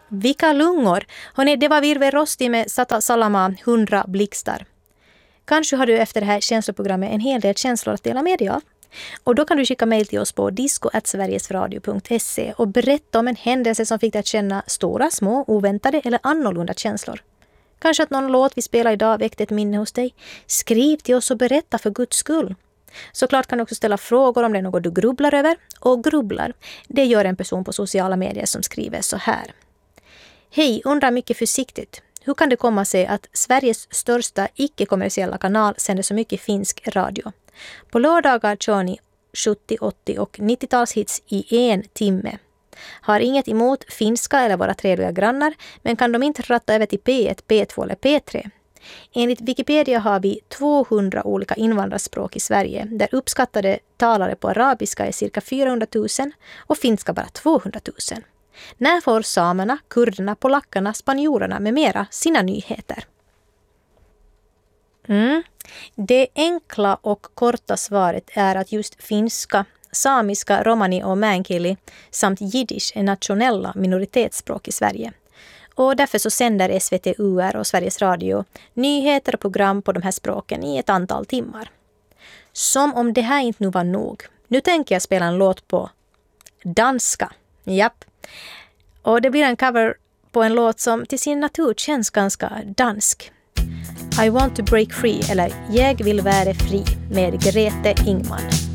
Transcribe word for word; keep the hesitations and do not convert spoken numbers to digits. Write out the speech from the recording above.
Vilka lungor! Hörrni, det var Virve Rosti med Sata Salama, hundra blixtar. Kanske har du efter det här känsloprogrammet en hel del känslor att dela med dig av. Och då kan du skicka mejl till oss på disco at sverigesradio punkt se och berätta om en händelse som fick dig att känna stora, små, oväntade eller annorlunda känslor. Kanske att någon låt vi spelar idag väckte ett minne hos dig. Skriv till oss och berätta för Guds skull. Såklart kan du också ställa frågor om det är något du grubblar över. Och grubblar, det gör en person på sociala medier som skriver så här. Hej, undrar mycket försiktigt. Hur kan det komma sig att Sveriges största icke-kommersiella kanal sänder så mycket finsk radio? På lördagar kör ni sjuttio, åttio och nittio-talshits i en timme. Har inget emot finska eller våra trevliga grannar, men kan de inte ratta över till P ett, P två eller P tre? Enligt Wikipedia har vi tvåhundra olika invandrarspråk i Sverige, där uppskattade talare på arabiska är cirka fyrahundratusen och finska bara tvåhundratusen. När får samerna, kurderna, polackarna, spanjorerna med mera sina nyheter? Mm. Det enkla och korta svaret är att just finska, samiska, romani och meänkieli samt jiddisch är nationella minoritetsspråk i Sverige. Och därför så sänder S V T U R och Sveriges Radio nyheter och program på de här språken i ett antal timmar. Som om det här inte nu var nog. Nu tänker jag spela en låt på danska. Japp. Och det blir en cover på en låt som till sin natur känns ganska dansk. I want to break free, eller Jag vill vara fri med Grete Ingman.